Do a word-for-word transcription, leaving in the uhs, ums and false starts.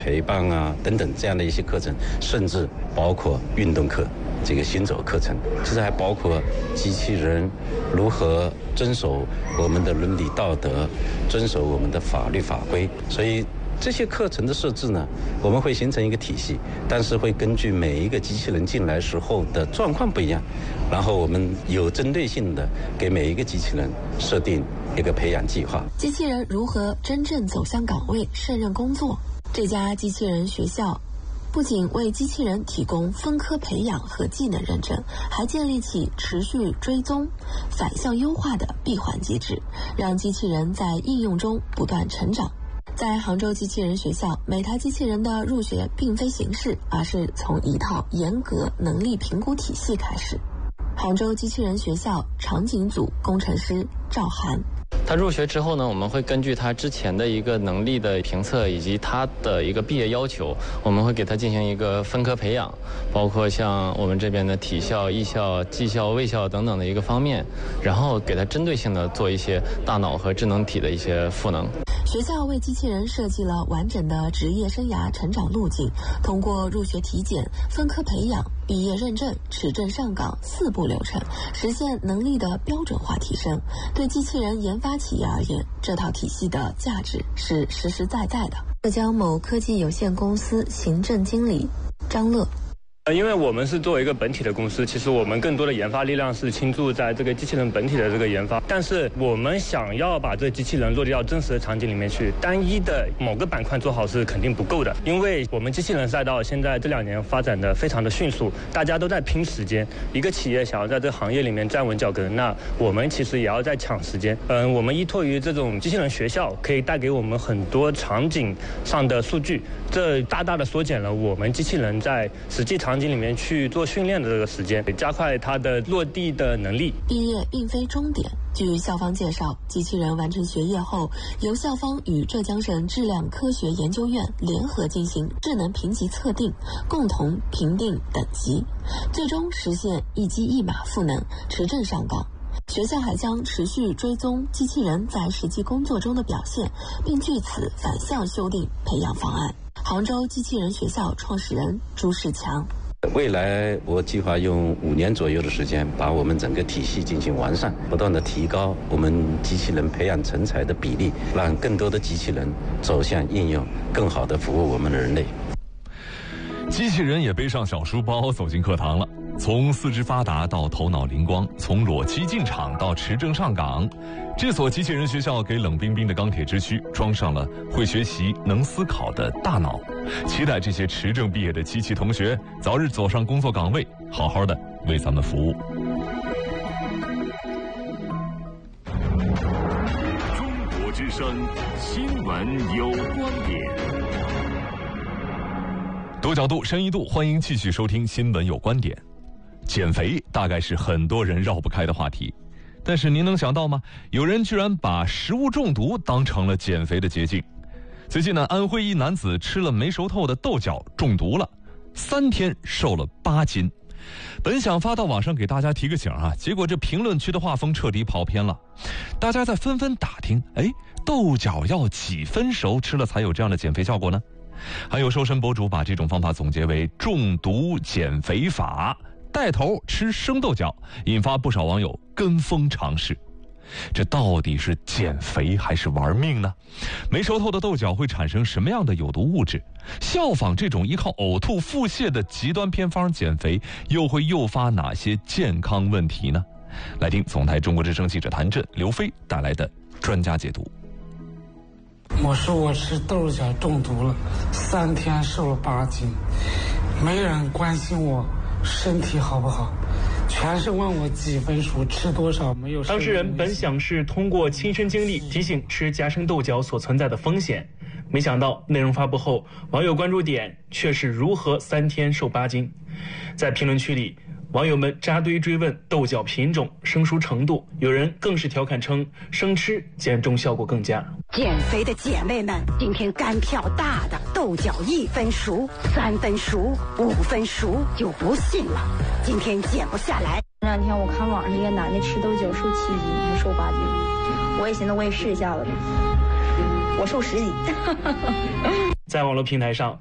陪伴啊等等这样的一些课程，甚至包括运动课。这个行走课程，其实还包括机器人如何遵守我们的伦理道德，遵守我们的法律法规。所以这些课程的设置呢，我们会形成一个体系，但是会根据每一个机器人进来时候的状况不一样，然后我们有针对性的给每一个机器人设定一个培养计划。 机器人如何真正走向岗位，胜任工作？这家机器人学校不仅为机器人提供分科培养和技能认证，还建立起持续追踪、反向优化的闭环机制，让机器人在应用中不断成长。在杭州机器人学校，每台机器人的入学并非形式，而是从一套严格能力评估体系开始。杭州机器人学校场景组工程师赵涵， 他入学之后呢，我们会根据他之前的一个能力的评测以及他的一个毕业要求，我们会给他进行一个分科培养，包括像我们这边的体校、艺校、技校、卫校等等的一个方面，然后给他针对性的做一些大脑和智能体的一些赋能。 学校为机器人设计了完整的职业生涯成长路径，通过入学体检、分科培养、毕业认证、持证上岗四步流程，实现能力的标准化提升。对机器人研发企业而言，这套体系的价值是实实在在的。浙江某科技有限公司行政经理张乐。 因为我们是作为一个本体的公司，其实我们更多的研发力量是倾注在这个机器人本体的这个研发，但是我们想要把这个机器人落地到真实的场景里面去，单一的某个板块做好是肯定不够的，因为我们机器人赛道现在这两年发展的非常的迅速，大家都在拼时间，一个企业想要在这个行业里面站稳脚跟，那我们其实也要在抢时间。嗯，我们依托于这种机器人学校，可以带给我们很多场景上的数据，这大大的缩减了我们机器人在实际场景里面去做训练的这个时间，加快它的落地的能力。 毕业并非终点。据校方介绍，机器人完成学业后，由校方与浙江省质量科学研究院联合进行智能评级测定，共同评定等级，最终实现一机一码赋能，持证上岗。学校还将持续追踪机器人在实际工作中的表现，并据此反向修订培养方案。杭州机器人学校创始人朱世强， 未来我计划用五年左右的时间，把我们整个体系进行完善，不断的提高我们机器人培养成才的比例，让更多的机器人走向应用，更好的服务我们的人类。 机器人也背上小书包走进课堂了，从四肢发达到头脑灵光，从裸骑进场到持证上岗，这所机器人学校给冷冰冰的钢铁之躯装上了会学习、能思考的大脑，期待这些持证毕业的机器同学早日走上工作岗位，好好的为咱们服务。 中国之声新闻有观点。 多角度、深一度，欢迎继续收听《新闻有观点》。减肥大概是很多人绕不开的话题，但是您能想到吗？有人居然把食物中毒当成了减肥的捷径。最近呢，安徽一男子吃了没熟透的豆角中毒了，三天瘦了八斤。本想发到网上给大家提个醒啊，结果这评论区的画风彻底跑偏了，大家在纷纷打听，哎，豆角要几分熟吃了才有这样的减肥效果呢？还有瘦身博主把这种方法总结为中毒减肥法，带头吃生豆角，引发不少网友跟风尝试。这到底是减肥还是玩命呢？没熟透的豆角会产生什么样的有毒物质？效仿这种依靠呕吐腹泻的极端偏方减肥，又会诱发哪些健康问题呢？来听总台中国之声记者谭震、刘飞带来的专家解读。 我说我吃豆角中毒了，三天瘦了八斤，没人关心我身体好不好，全是问我几分熟，吃多少，没有。 当事人本想是通过亲身经历提醒吃夹生豆角所存在的风险，没想到内容发布后，网友关注点却是如何三天瘦八斤。在评论区里，网友们扎堆追问豆角品种、生熟程度，有人更是调侃称生吃减重效果更佳。 减肥的姐妹们，今天干票大的，豆角一分熟、三分熟、五分熟就不信了，今天减不下来。 这两天我看网上一个男的吃豆角瘦七斤，还瘦八斤，我也寻思我也试一下子吧，我瘦十斤。 在网络平台上，